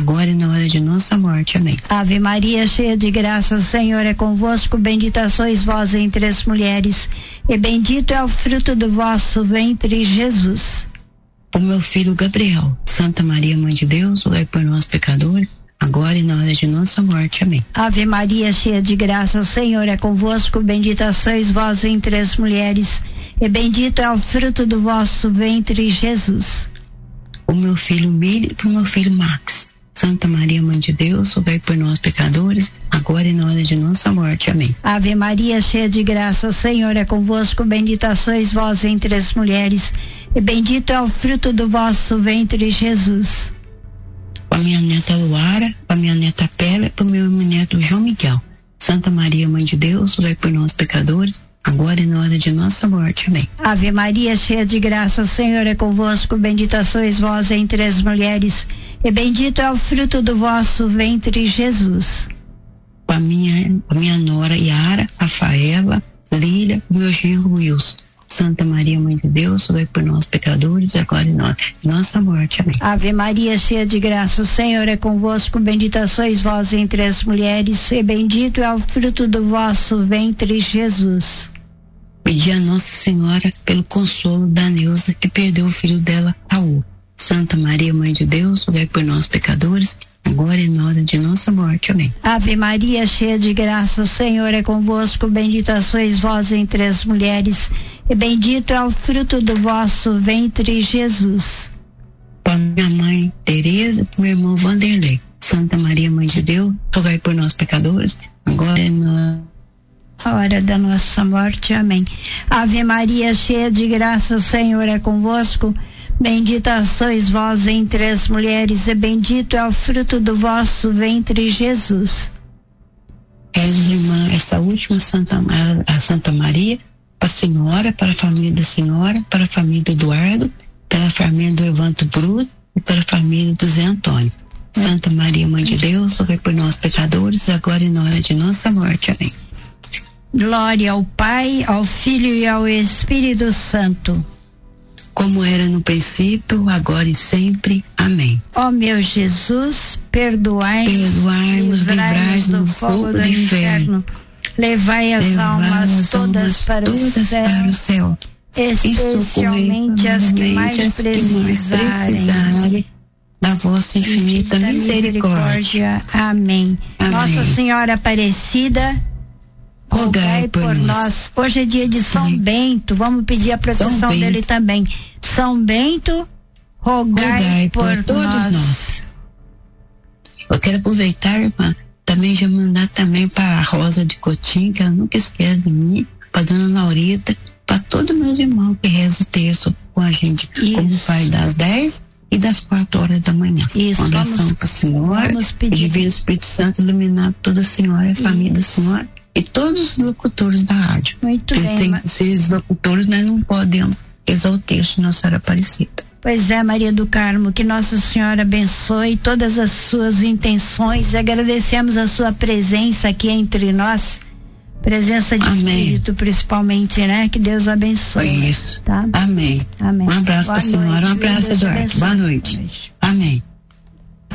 agora e na hora de nossa morte. Amém. Ave Maria, cheia de graça, o Senhor é convosco, bendita sois vós entre as mulheres, e bendito é o fruto do vosso ventre, Jesus. O meu filho Gabriel, Santa Maria, Mãe de Deus, rogai por nós pecadores, agora e na hora de nossa morte. Amém. Ave Maria, cheia de graça, o Senhor é convosco, bendita sois vós entre as mulheres, e bendito é o fruto do vosso ventre, Jesus. O meu filho Mili, pro meu filho Max, Santa Maria, Mãe de Deus, rogai por nós pecadores, agora e na hora de nossa morte. Amém. Ave Maria, cheia de graça, o Senhor é convosco, bendita sois vós entre as mulheres, e bendito é o fruto do vosso ventre, Jesus. Com a minha neta Luara, com a minha neta Pélia, pro meu neto João Miguel, Santa Maria, Mãe de Deus, rogai por nós pecadores, agora e na hora de nossa morte. Amém. Ave Maria, cheia de graça, o Senhor é convosco, bendita sois vós entre as mulheres, e bendito é o fruto do vosso ventre, Jesus. Com a minha nora Yara, Rafaela, Lília, meu genro Wilson, Santa Maria, Mãe de Deus, rogai por nós pecadores, agora e na hora de nossa morte. Amém. Ave Maria, cheia de graça, o Senhor é convosco, bendita sois vós entre as mulheres, e bendito é o fruto do vosso ventre, Jesus. Pedi a Nossa Senhora pelo consolo da Neuza, que perdeu o filho dela, Raul. Santa Maria, Mãe de Deus, rogai por nós pecadores, agora e na hora de nossa morte. Amém. Ave Maria, cheia de graça, o Senhor é convosco, bendita sois vós entre as mulheres, e bendito é o fruto do vosso ventre, Jesus. Para minha mãe Tereza, para meu irmão Vanderlei, Santa Maria, Mãe de Deus, rogai por nós pecadores, agora e na hora da nossa morte. Amém. Ave Maria, cheia de graça, o Senhor é convosco, bendita sois vós entre as mulheres, e bendito é o fruto do vosso ventre, Jesus. Irmã, essa última a Santa Maria, para a senhora, para a família da senhora, para a família do Eduardo, pela família do Evandro Bruto e para a família do Zé Antônio. Santa Maria, Mãe de Deus, rogai por nós pecadores, agora e na hora de nossa morte. Amém. Glória ao Pai, ao Filho e ao Espírito Santo. Como era no princípio, agora e sempre. Amém. Ó meu Jesus, perdoai-nos, livrai-nos do fogo do inferno. Levai as almas todas para o céu, especialmente as que mais precisarem da vossa infinita misericórdia. Amém. Nossa Senhora Aparecida, rogai por nós. Hoje é dia de São Bento, vamos pedir a proteção dele também. São Bento, rogai por todos nós. Eu quero aproveitar, irmã, também já mandar também para a Rosa de Cotim, que ela nunca esquece de mim, para a dona Laurita, para todos meus irmãos que rezam o terço com a gente, como vai das 10 e das 4 horas da manhã. Isso, uma oração para a senhora, o Divino Espírito Santo iluminar toda a senhora e a família da senhora e todos os locutores da rádio. Muito bem. Tem esses locutores, nós não podemos rezar o terço Nossa Senhora Aparecida. Pois é, Maria do Carmo, que Nossa Senhora abençoe todas as suas intenções. Agradecemos a sua presença aqui entre nós, presença de Espírito principalmente, né? Que Deus abençoe. Isso. Tá? Amém. Amém. Um abraço para a senhora, um abraço, Eduardo. Boa noite. Amém.